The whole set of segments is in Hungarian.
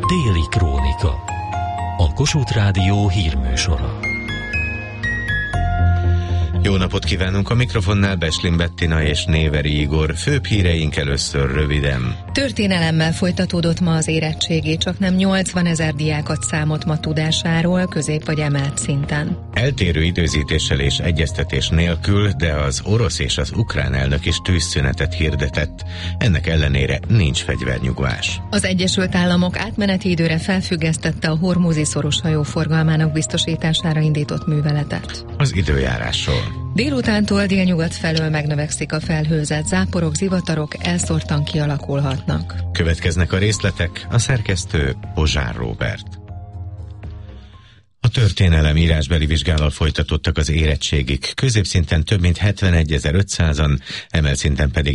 Téli Krónika. A Kossuth Rádió hírműsora. Jó napot kívánunk, a mikrofonnál Beslin Bettina és Néveri Igor. Főbb híreink először röviden. Történelemmel folytatódott ma az érettségi, csaknem 80 000 diákat számolt ma tudásáról, közép vagy emelt szinten. Eltérő időzítéssel és egyeztetés nélkül, de az orosz és az ukrán elnök is tűzszünetet hirdetett. Ennek ellenére nincs fegyvernyugvás. Az Egyesült Államok átmeneti időre felfüggesztette a Hormuzi szoros hajóforgalmának biztosítására indított műveletet. Az időjárásról. Délutántól délnyugat felől megnövekszik a felhőzet, záporok, zivatarok elszórtan kialakulhatnak. Következnek a részletek, a szerkesztő Pozsár Róbert. A történelem írásbeli vizsgállal folytatottak az érettségik. Középszinten több mint 71.500-an, emelt szinten pedig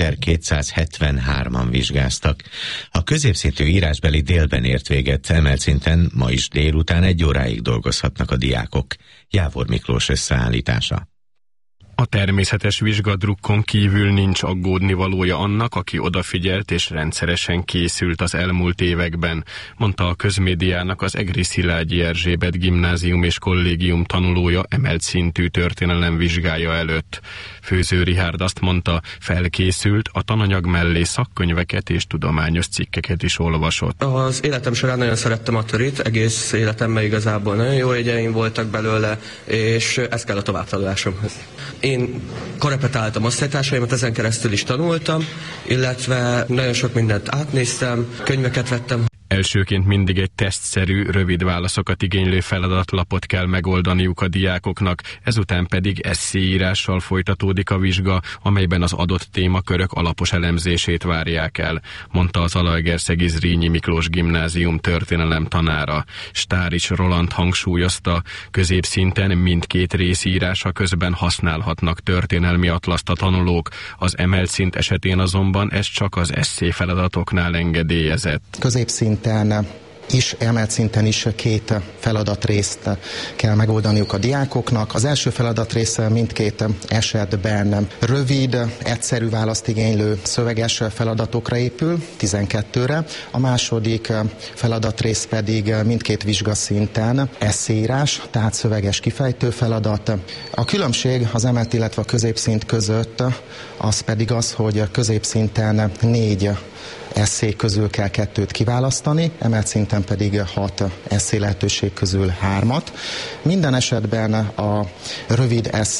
8.273-an vizsgáztak. A középszintű írásbeli délben ért véget, emelt szinten ma is délután 1 óráig dolgozhatnak a diákok. Jávor Miklós összeállítása. A természetes vizsgadrukkon kívül nincs aggódnivalója annak, aki odafigyelt és rendszeresen készült az elmúlt években, mondta a Közmédiának az Egri Szilágyi Erzsébet gimnázium és kollégium tanulója emelt szintű történelem vizsgája előtt. Főző Richárd azt mondta, felkészült, a tananyag mellé szakkönyveket és tudományos cikkeket is olvasott. Az életem során nagyon szerettem a törit, egész életemben igazából nagyon jó jegyeim voltak belőle, és ez kell a továbbtanulásomhoz. Én korrepetáltam osztálytársaimat, ezen keresztül is tanultam, illetve nagyon sok mindent átnéztem, könyveket vettem. Elsőként mindig egy tesztszerű, rövid válaszokat igénylő feladatlapot kell megoldaniuk a diákoknak, ezután pedig esszéírással folytatódik a vizsga, amelyben az adott témakörök alapos elemzését várják el, mondta az Zalaegerszegi Zrínyi Miklós Gimnázium történelem tanára. Stárics Roland hangsúlyozta, középszinten mindkét részírása közben használhatnak történelmi atlaszt a tanulók, az emelt szint esetén azonban ez csak az esszé feladatoknál engedélyezett. Középszinten is, emelt szinten is 2 feladatrészt kell megoldaniuk a diákoknak. Az első feladatrész mindkét esetben rövid, egyszerű választ igénylő szöveges feladatokra épül, 12-re. A második feladatrész pedig mindkét vizsgaszinten esszéírás, tehát szöveges kifejtő feladat. A különbség az emelt, illetve a középszint között az pedig az, hogy középszinten 4 esszé közül kell 2-t kiválasztani, emelt szinten pedig 6 esszé lehetőség közül 3-at. Minden esetben a rövid